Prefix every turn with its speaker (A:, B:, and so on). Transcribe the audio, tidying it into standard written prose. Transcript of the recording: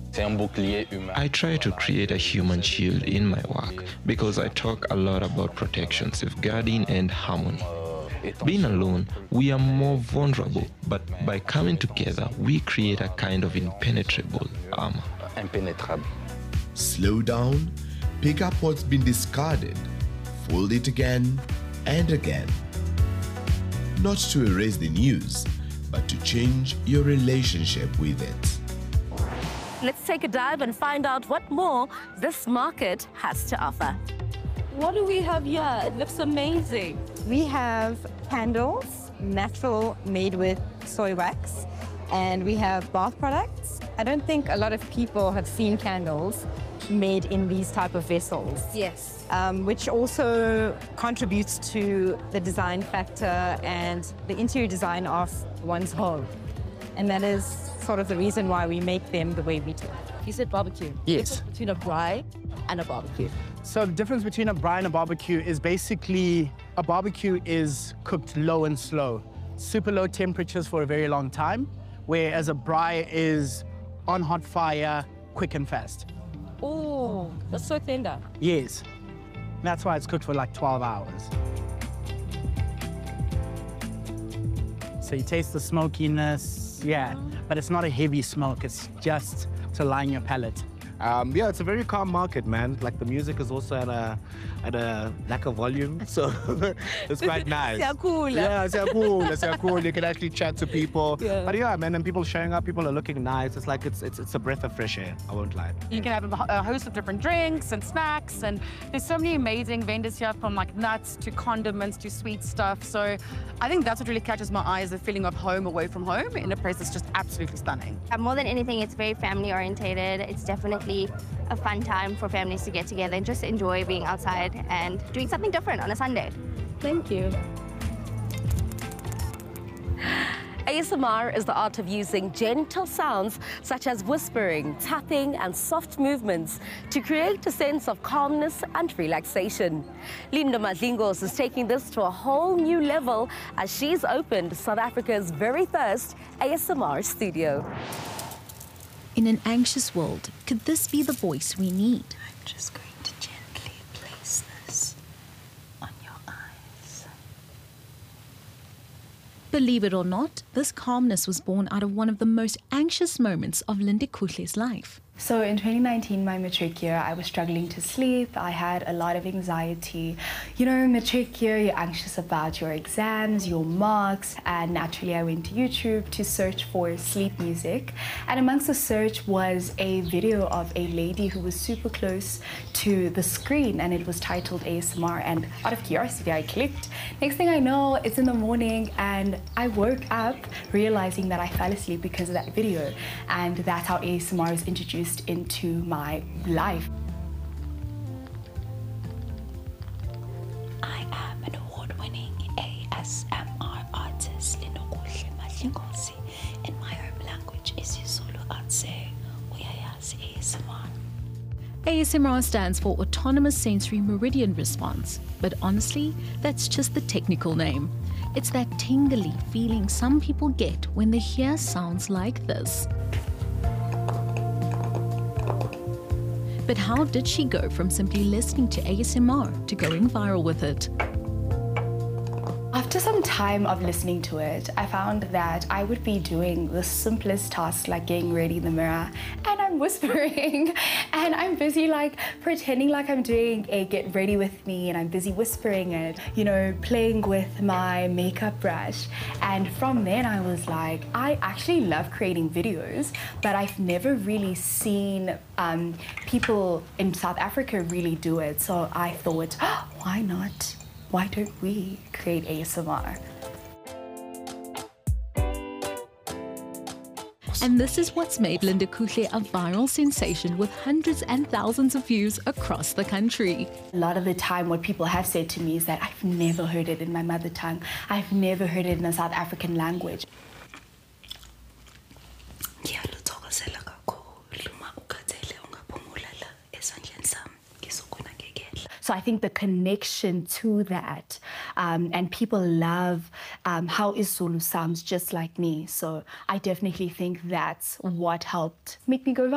A: I try to create a human shield in my work because I talk a lot about protection, safeguarding, and harmony. Being alone, we are more vulnerable, but by coming together, we create a kind of impenetrable armor.
B: Slow down, pick up what's been discarded, fold it again and again. Not to erase the news, but to change your relationship with it.
C: Let's take a dive and find out what more this market has to offer. What do we have here? It looks amazing.
D: We have candles, natural, made with soy wax, and we have bath products. I don't think a lot of people have seen candles made in these type of vessels.
C: Yes.
D: Which also contributes to the design factor and the interior design of one's home. And that is sort of the reason why we make them the way we do.
C: You said barbecue.
E: Yes.
C: Between a braai and a barbecue.
E: So the difference between a braai and a barbecue is basically a barbecue is cooked low and slow, super low temperatures for a very long time, whereas a braai is on hot fire, quick and fast.
C: Oh, that's so tender.
E: Yes. That's why it's cooked for like 12 hours. So you taste the smokiness, yeah, but it's not a heavy smoke, it's just to line your palate.
F: Yeah, it's a very calm market, man. Like the music is also at a lack of volume, so it's quite nice.
C: Sehr cool.
F: Yeah, it's cool. You can actually chat to people.
C: Yeah.
F: But yeah, man, and people showing up, people are looking nice. It's like it's a breath of fresh air. I won't lie.
G: You can have a host of different drinks and snacks, and there's so many amazing vendors here, from like nuts to condiments to sweet stuff. So I think that's what really catches my eye, is the feeling of home away from home in a place that's just absolutely stunning.
H: More than anything, it's very family orientated. It's definitely a fun time for families to get together and just enjoy being outside and doing something different on a Sunday.
C: Thank you. ASMR is the art of using gentle sounds such as whispering, tapping, and soft movements to create a sense of calmness and relaxation. Linda Madlingos is taking this to a whole new level as she's opened South Africa's very first ASMR studio.
I: In an anxious world, could this be the voice we need?
J: I'm just going to gently place this on your eyes.
I: Believe it or not, this calmness was born out of one of the most anxious moments of Linda Kuhle's life.
J: So in 2019, my matric year, I was struggling to sleep. I had a lot of anxiety. You know, matric year, you're anxious about your exams, your marks, and naturally I went to YouTube to search for sleep music. And amongst the search was a video of a lady who was super close to the screen, and it was titled ASMR, and out of curiosity, I clicked. Next thing I know, it's in the morning, and I woke up realizing that I fell asleep because of that video, and that's how ASMR was introduced into my life.
K: I am an award-winning ASMR artist, Linda Kuhle Madlingozi. In my home language, isiZulu, I'd say uyayazi ASMR.
I: ASMR stands for Autonomous Sensory Meridian Response, but honestly, that's just the technical name. It's that tingly feeling some people get when they hear sounds like this. But how did she go from simply listening to ASMR to going viral with it?
J: After some time of listening to it, I found that I would be doing the simplest tasks like getting ready in the mirror, and I'm whispering and I'm busy like pretending like I'm doing a get ready with me, and I'm busy whispering and, you know, playing with my makeup brush. And from then I was like, I actually love creating videos, but I've never really seen people in South Africa really do it. So I thought, oh, why not? Why don't we create ASMR?
I: And this is what's made Linda Kuhle a viral sensation with hundreds and thousands of views across the country.
J: A lot of the time what people have said to me is that I've never heard it in my mother tongue. I've never heard it in a South African language. So I think the connection to that, and people love how isiZulu sounds just like me. So I definitely think that's what helped make me go viral.